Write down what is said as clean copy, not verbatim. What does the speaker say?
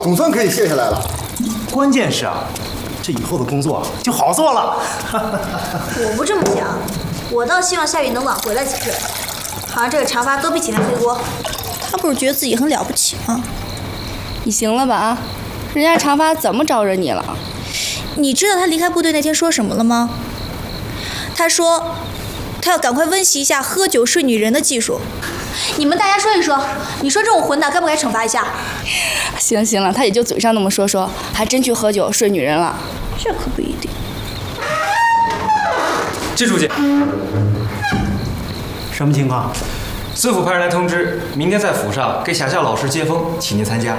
总算可以卸下来了。 关键是啊，这以后的工作就好做了。 我不这么想，我倒希望夏雨能晚回来几天，好让这个长发都别请他背锅。他不是觉得自己很了不起吗？ 你行了吧啊？人家长发怎么招惹你了？ 你知道他离开部队那天说什么了吗？他说，他要赶快温习一下喝酒睡女人的技术。你们大家说一说，你说这种混蛋该不该惩罚一下？ 行行了，他也就嘴上那么说说，还真去喝酒睡女人了。 这可不一定。 季书记， 什么情况？ 司府派人来通知，明天在府上给辖校老师接风，请您参加。